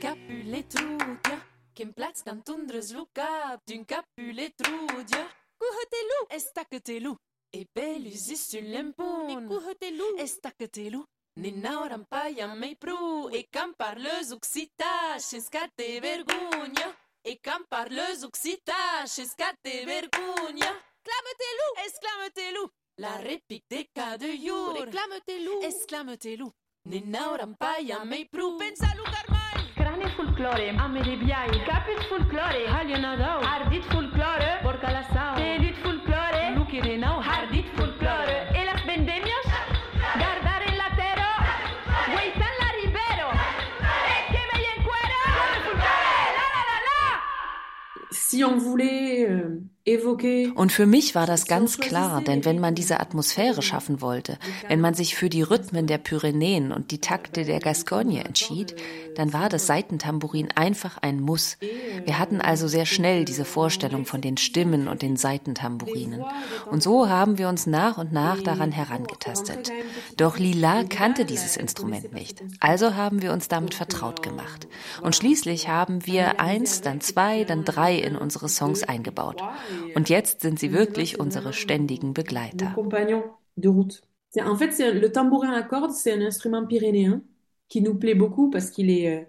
Capuletrudia, che in plats cantundres lucap, d'un capuletrudia. Cuhotelu, estacetelu, e belusis sur l'empun. Cuhotelu, estacetelu. Ninauram paia mei pru, e cam parleus occita, scescate vergogna. E cam parleus occita, scescate vergogna. Clamete-lu, exclamete-lu. La réplique des cas de jour. Reclamete-lu, exclamete-lu. Ninauram paia mei pru, pensa-lu carmai. Crane folklore, amele biai, capit folklore, halionadau, ardit folklore, porca la sau, telit folklore, lucirenau, hardit folklore, e las vendemias, gardar en latero, hueitan la ribero, que me en cuero, folklore, la la la la. Si on voulait Und für mich war das ganz klar, denn wenn man diese Atmosphäre schaffen wollte, wenn man sich für die Rhythmen der Pyrenäen und die Takte der Gascogne entschied, dann war das Saitentambourin einfach ein Muss. Wir hatten also sehr schnell diese Vorstellung von den Stimmen und den Saitentambourinen. Und so haben wir uns nach und nach daran herangetastet. Doch Lila kannte dieses Instrument nicht. Also haben wir uns damit vertraut gemacht. Und schließlich haben wir 1, dann 2, dann 3 in unsere Songs eingebaut. Und jetzt sind sie wirklich unsere ständigen Begleiter. En fait, le tambourin à cordes, c'est un instrument pyrénéen qui nous plaît beaucoup parce qu'il est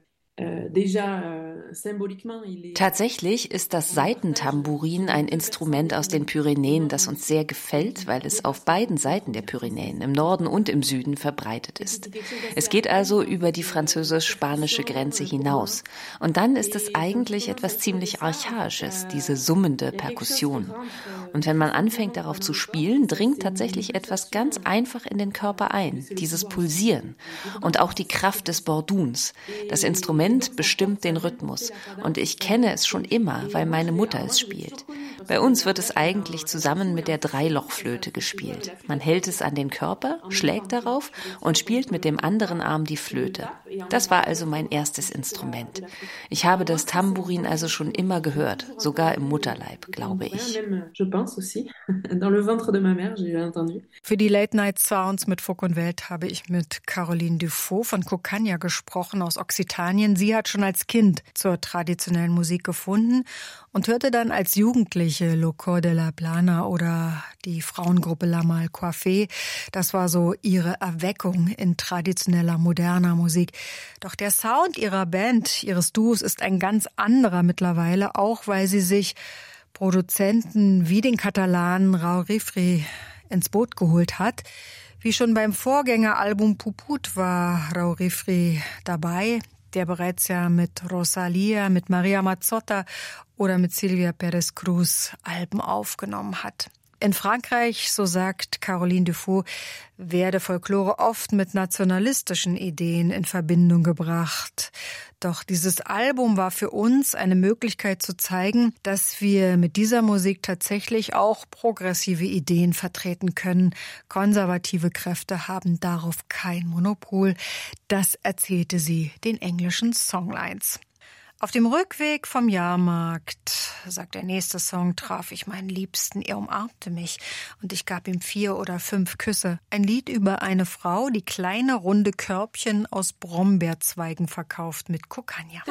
Tatsächlich ist das Saitentambourin ein Instrument aus den Pyrenäen, das uns sehr gefällt, weil es auf beiden Seiten der Pyrenäen, im Norden und im Süden, verbreitet ist. Es geht also über die französisch-spanische Grenze hinaus. Und dann ist es eigentlich etwas ziemlich Archaisches, diese summende Perkussion. Und wenn man anfängt, darauf zu spielen, dringt tatsächlich etwas ganz einfach in den Körper ein, dieses Pulsieren. Und auch die Kraft des Borduns. Das Instrument bestimmt den Rhythmus. Und ich kenne es schon immer, weil meine Mutter es spielt. Bei uns wird es eigentlich zusammen mit der Dreilochflöte gespielt. Man hält es an den Körper, schlägt darauf und spielt mit dem anderen Arm die Flöte. Das war also mein erstes Instrument. Ich habe das Tambourin also schon immer gehört, sogar im Mutterleib, glaube ich. Für die Late Night Sounds mit Folk und Welt habe ich mit Caroline Dufaux von Cocagna gesprochen aus Occitanien. Sie hat schon als Kind zur traditionellen Musik gefunden und hörte dann als Jugendliche Le Cor de la Plana oder die Frauengruppe La Mal Coiffée. Das war so ihre Erweckung in traditioneller, moderner Musik. Doch der Sound ihrer Band, ihres Duos, ist ein ganz anderer mittlerweile, auch weil sie sich Produzenten wie den Katalanen Rau Rifri ins Boot geholt hat. Wie schon beim Vorgängeralbum Puput war Rau Rifri dabei, der bereits ja mit Rosalia, mit Maria Mazzotta oder mit Silvia Pérez Cruz Alben aufgenommen hat. In Frankreich, so sagt Caroline Dufaux, werde Folklore oft mit nationalistischen Ideen in Verbindung gebracht. Doch dieses Album war für uns eine Möglichkeit zu zeigen, dass wir mit dieser Musik tatsächlich auch progressive Ideen vertreten können. Konservative Kräfte haben darauf kein Monopol. Das erzählte sie den englischen Songlines. Auf dem Rückweg vom Jahrmarkt, sagt der nächste Song, traf ich meinen Liebsten. Er umarmte mich und ich gab ihm 4 oder 5 Küsse. Ein Lied über eine Frau, die kleine runde Körbchen aus Brombeerzweigen verkauft mit Cocagna.